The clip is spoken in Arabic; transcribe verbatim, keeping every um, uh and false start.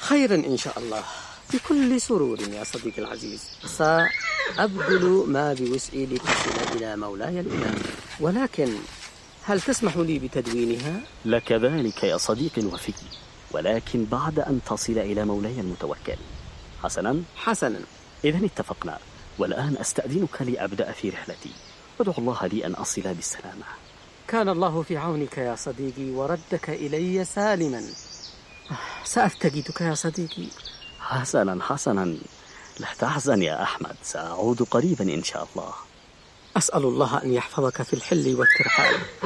خيرا إن شاء الله، بكل سرور يا صديقي العزيز. سأبذل ما بوسعي لتصل إلى مولاي الإمام، ولكن هل تسمح لي بتدوينها؟ لك ذلك يا صديقي الوفي، ولكن بعد أن تصل إلى مولاي المتوكل. حسنا حسنا، إذن اتفقنا. والآن أستأذنك لأبدأ في رحلتي. أدعو الله لي أن أصل بالسلامة. كان الله في عونك يا صديقي وردك إلي سالما. سأفتقدك يا صديقي. حسنا حسنا، لا تحزن يا أحمد، سأعود قريبا إن شاء الله. أسأل الله أن يحفظك في الحل والترحال.